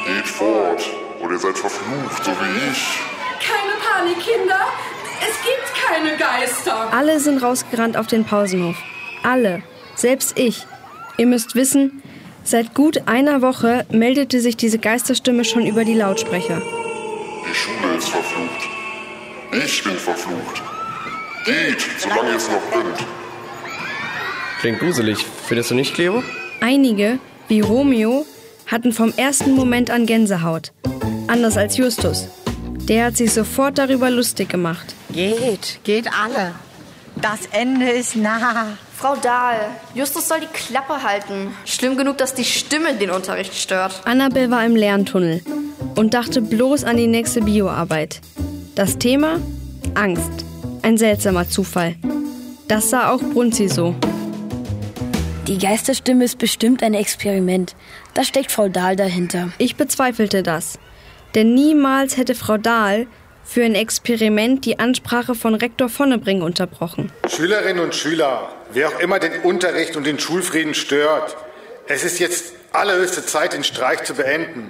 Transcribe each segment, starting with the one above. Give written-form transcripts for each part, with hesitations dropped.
Geht fort, oder ihr seid verflucht, so wie ich. Keine Panik, Kinder. Es gibt keine Geister. Alle sind rausgerannt auf den Pausenhof. Alle. Selbst ich. Ihr müsst wissen, seit gut einer Woche meldete sich diese Geisterstimme schon über die Lautsprecher. Die Schule ist verflucht. Ich bin verflucht. Geht, solange ihr es noch könnt. Klingt gruselig, findest du nicht, Cleo? Einige, wie Romeo, hatten vom ersten Moment an Gänsehaut. Anders als Justus. Der hat sich sofort darüber lustig gemacht. Geht alle. Das Ende ist nah. Frau Dahl, Justus soll die Klappe halten. Schlimm genug, dass die Stimme den Unterricht stört. Annabel war im Lerntunnel und dachte bloß an die nächste Bioarbeit. Das Thema? Angst. Ein seltsamer Zufall. Das sah auch Brunzi so. Die Geisterstimme ist bestimmt ein Experiment. Da steckt Frau Dahl dahinter. Ich bezweifelte das. Denn niemals hätte Frau Dahl für ein Experiment die Ansprache von Rektor Vonnebring unterbrochen. Schülerinnen und Schüler, wer auch immer den Unterricht und den Schulfrieden stört, es ist jetzt allerhöchste Zeit, den Streik zu beenden.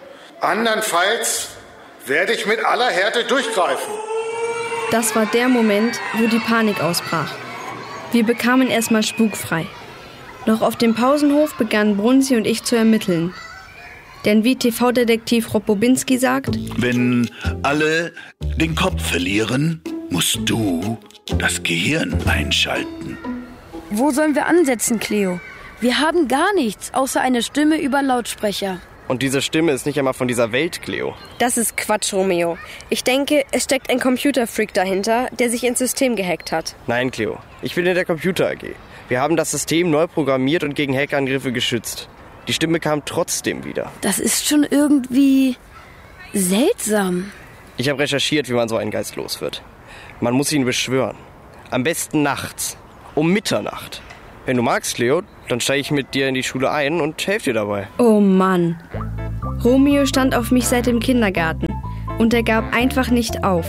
Andernfalls werde ich mit aller Härte durchgreifen. Das war der Moment, wo die Panik ausbrach. Wir bekamen erstmal spukfrei. Noch auf dem Pausenhof begannen Brunzi und ich zu ermitteln. Denn wie TV-Detektiv Rob Bobinski sagt: Wenn alle den Kopf verlieren, musst du das Gehirn einschalten. Wo sollen wir ansetzen, Cleo? Wir haben gar nichts, außer eine Stimme über Lautsprecher. Und diese Stimme ist nicht einmal von dieser Welt, Cleo. Das ist Quatsch, Romeo. Ich denke, es steckt ein Computerfreak dahinter, der sich ins System gehackt hat. Nein, Cleo. Ich bin in der Computer AG. Wir haben das System neu programmiert und gegen Hackerangriffe geschützt. Die Stimme kam trotzdem wieder. Das ist schon irgendwie seltsam. Ich habe recherchiert, wie man so einen Geist los wird. Man muss ihn beschwören. Am besten nachts. Um Mitternacht. Wenn du magst, Cleo, dann steige ich mit dir in die Schule ein und helfe dir dabei. Oh Mann. Romeo stand auf mich seit dem Kindergarten. Und er gab einfach nicht auf.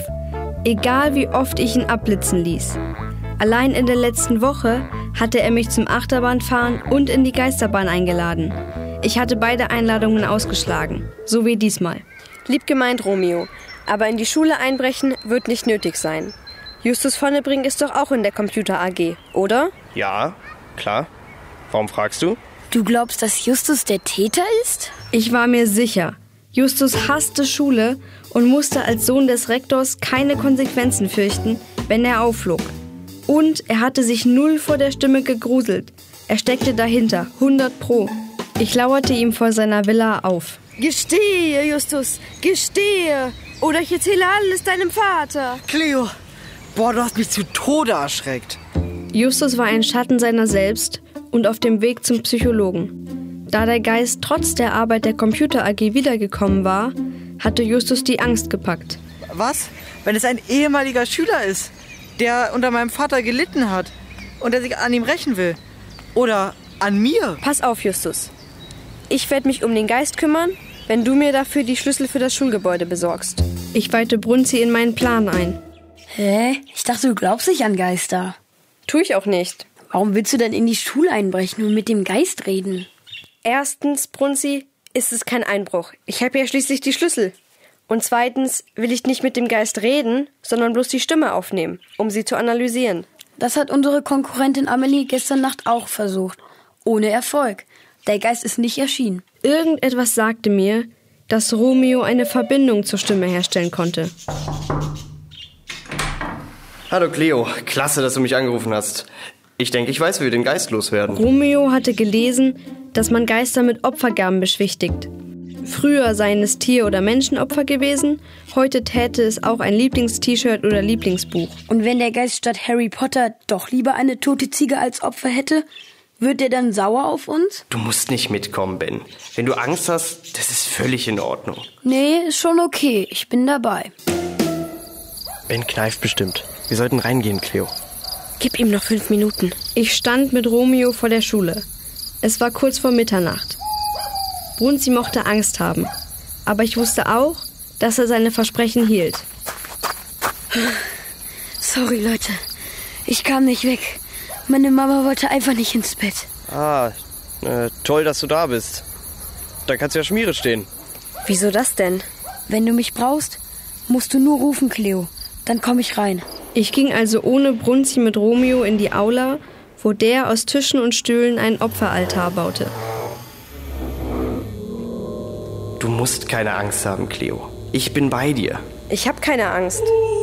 Egal wie oft ich ihn abblitzen ließ. Allein in der letzten Woche hatte er mich zum Achterbahnfahren und in die Geisterbahn eingeladen. Ich hatte beide Einladungen ausgeschlagen, so wie diesmal. Lieb gemeint, Romeo, aber in die Schule einbrechen wird nicht nötig sein. Justus Vonnebring ist doch auch in der Computer AG, oder? Ja, klar. Warum fragst du? Du glaubst, dass Justus der Täter ist? Ich war mir sicher. Justus hasste Schule und musste als Sohn des Rektors keine Konsequenzen fürchten, wenn er aufflog. Und er hatte sich null vor der Stimme gegruselt. Er steckte dahinter, 100%. Ich lauerte ihm vor seiner Villa auf. Gestehe, Justus, gestehe. Oder ich erzähle alles deinem Vater. Cleo, boah, du hast mich zu Tode erschreckt. Justus war ein Schatten seiner selbst und auf dem Weg zum Psychologen. Da der Geist trotz der Arbeit der Computer AG wiedergekommen war, hatte Justus die Angst gepackt. Was, wenn es ein ehemaliger Schüler ist, der unter meinem Vater gelitten hat und der sich an ihm rächen will? Oder an mir? Pass auf, Justus. Ich werde mich um den Geist kümmern, wenn du mir dafür die Schlüssel für das Schulgebäude besorgst. Ich weihte Brunzi in meinen Plan ein. Hä? Ich dachte, du glaubst nicht an Geister. Tu ich auch nicht. Warum willst du denn in die Schule einbrechen und mit dem Geist reden? Erstens, Brunzi, ist es kein Einbruch. Ich habe ja schließlich die Schlüssel. Und zweitens will ich nicht mit dem Geist reden, sondern bloß die Stimme aufnehmen, um sie zu analysieren. Das hat unsere Konkurrentin Amelie gestern Nacht auch versucht. Ohne Erfolg. Der Geist ist nicht erschienen. Irgendetwas sagte mir, dass Romeo eine Verbindung zur Stimme herstellen konnte. Hallo Cleo, klasse, dass du mich angerufen hast. Ich denke, ich weiß, wie wir den Geist loswerden. Romeo hatte gelesen, dass man Geister mit Opfergaben beschwichtigt. Früher seien es Tier- oder Menschenopfer gewesen, heute täte es auch ein Lieblings-T-Shirt oder Lieblingsbuch. Und wenn der Geist statt Harry Potter doch lieber eine tote Ziege als Opfer hätte, wird er dann sauer auf uns? Du musst nicht mitkommen, Ben. Wenn du Angst hast, das ist völlig in Ordnung. Nee, ist schon okay. Ich bin dabei. Ben kneift bestimmt. Wir sollten reingehen, Cleo. Gib ihm noch 5 Minuten. Ich stand mit Romeo vor der Schule. Es war kurz vor Mitternacht. Brunzi mochte Angst haben. Aber ich wusste auch, dass er seine Versprechen hielt. Sorry, Leute. Ich kam nicht weg. Meine Mama wollte einfach nicht ins Bett. Toll, dass du da bist. Da kannst du ja Schmiere stehen. Wieso das denn? Wenn du mich brauchst, musst du nur rufen, Cleo. Dann komme ich rein. Ich ging also ohne Brunzi mit Romeo in die Aula, wo der aus Tischen und Stühlen einen Opferaltar baute. Du musst keine Angst haben, Cleo. Ich bin bei dir. Ich habe keine Angst.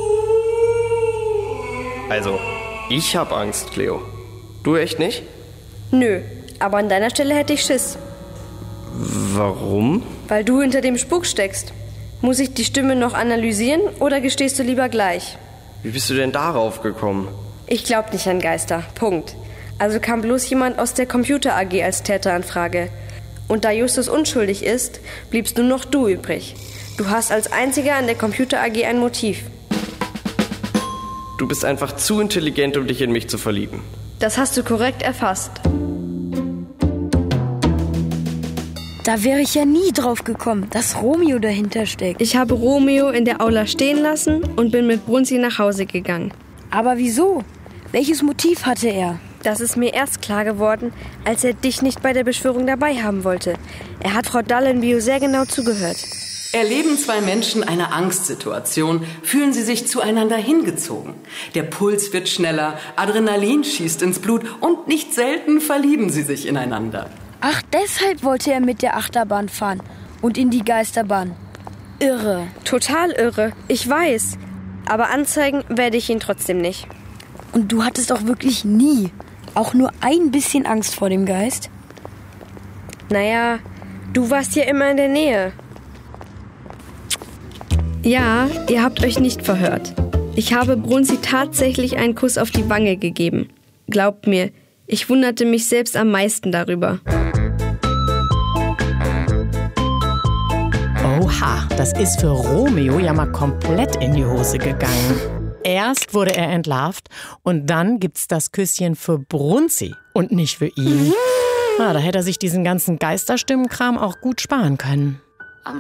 Also, ich hab Angst, Cleo. Du echt nicht? Nö, aber an deiner Stelle hätte ich Schiss. Warum? Weil du hinter dem Spuk steckst. Muss ich die Stimme noch analysieren oder gestehst du lieber gleich? Wie bist du denn darauf gekommen? Ich glaub nicht an Geister. Punkt. Also kam bloß jemand aus der Computer AG als Täter in Frage. Und da Justus unschuldig ist, bliebst nur noch du übrig. Du hast als einziger an der Computer AG ein Motiv. Du bist einfach zu intelligent, um dich in mich zu verlieben. Das hast du korrekt erfasst. Da wäre ich ja nie drauf gekommen, dass Romeo dahinter steckt. Ich habe Romeo in der Aula stehen lassen und bin mit Brunzi nach Hause gegangen. Aber wieso? Welches Motiv hatte er? Das ist mir erst klar geworden, als er dich nicht bei der Beschwörung dabei haben wollte. Er hat Frau Dallenbio sehr genau zugehört. Erleben zwei Menschen eine Angstsituation, fühlen sie sich zueinander hingezogen. Der Puls wird schneller, Adrenalin schießt ins Blut und nicht selten verlieben sie sich ineinander. Ach, deshalb wollte er mit der Achterbahn fahren und in die Geisterbahn. Irre. Total irre, ich weiß. Aber anzeigen werde ich ihn trotzdem nicht. Und du hattest auch wirklich nie, auch nur ein bisschen Angst vor dem Geist? Naja, du warst ja immer in der Nähe. Ja, ihr habt euch nicht verhört. Ich habe Brunzi tatsächlich einen Kuss auf die Wange gegeben. Glaubt mir, ich wunderte mich selbst am meisten darüber. Oha, das ist für Romeo ja mal komplett in die Hose gegangen. Erst wurde er entlarvt und dann gibt's das Küsschen für Brunzi und nicht für ihn. Da hätte er sich diesen ganzen Geisterstimmenkram auch gut sparen können.